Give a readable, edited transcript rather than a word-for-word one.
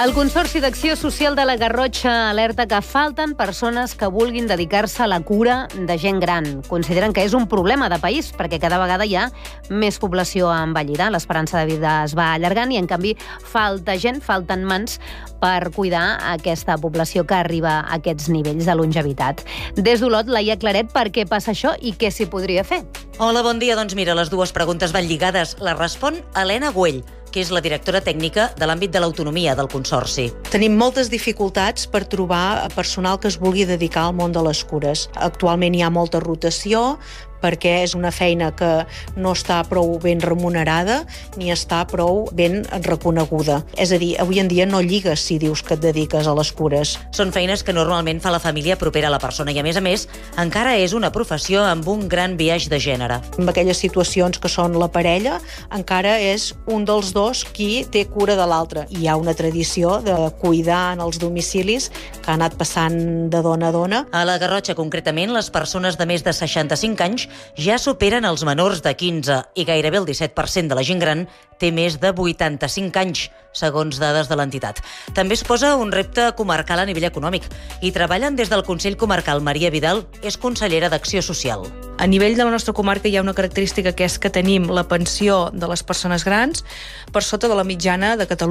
El Consorci d'Acció Social de la Garrotxa alerta que falten persones que vulguin dedicar-se a la cura de gent gran. Consideren que és un problema de país perquè cada vegada hi ha més població envellida. L'esperança de vida es va allargant i, en canvi, falta gent, falten mans per cuidar aquesta població que arriba a aquests nivells de longevitat. Des d'Olot, Laia Claret, per què passa això i què s'hi podria fer? Hola, bon dia. Doncs mira, les dues preguntes van lligades. La respon Helena Güell, que és la directora tècnica de l'àmbit de l'autonomia del Consorci. Tenim moltes dificultats per trobar personal que es vulgui dedicar al món de les cures. Actualment hi ha molta rotació perquè és una feina que no està prou ben remunerada ni està prou ben reconeguda. És a dir, avui en dia no lligues si dius que et dediques a les cures. Són feines que normalment fa la família propera a la persona i, a més, encara és una professió amb un gran biaix de gènere. En aquelles situacions que són la parella, encara és un dels dos qui té cura de l'altre. Hi ha una tradició de cuidar en els domicilis que ha anat passant de dona a dona. A la Garrotxa, concretament, les persones de més de 65 anys ja superen els menors de 15 i gairebé el 17% de la gent gran té més de 85 anys, segons dades de l'entitat. També es posa un repte comarcal a nivell econòmic i treballen des del Consell Comarcal. Maria Vidal és consellera d'Acció Social. A nivell de la nostra comarca hi ha una característica que és que tenim la pensió de les persones grans per sota de la mitjana de Catalunya.